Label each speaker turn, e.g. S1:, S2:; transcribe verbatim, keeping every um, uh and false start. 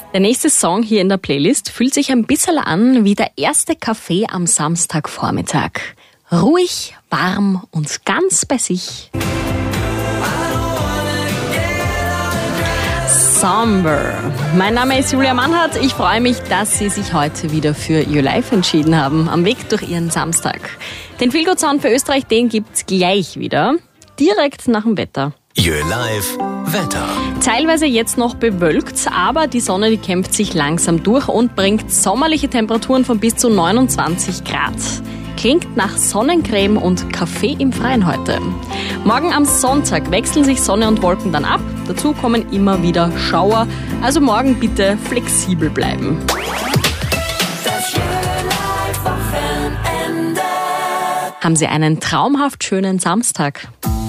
S1: Der nächste Song hier in der Playlist fühlt sich ein bisschen an wie der erste Kaffee am Samstagvormittag. Ruhig, warm und ganz bei sich. Somber. Mein Name ist Julia Mannhardt. Ich freue mich, dass Sie sich heute wieder für Your Life entschieden haben, am Weg durch Ihren Samstag. Den Feelgood-Sound für Österreich, den gibt's gleich wieder, direkt nach dem Wetter.
S2: Your Life Wetter.
S1: Teilweise jetzt noch bewölkt, aber die Sonne, die kämpft sich langsam durch und bringt sommerliche Temperaturen von bis zu neunundzwanzig Grad. Klingt nach Sonnencreme und Kaffee im Freien heute. Morgen am Sonntag wechseln sich Sonne und Wolken dann ab. Dazu kommen immer wieder Schauer. Also morgen bitte flexibel bleiben.
S3: Das Your Life Wochenende.
S1: Haben Sie einen traumhaft schönen Samstag.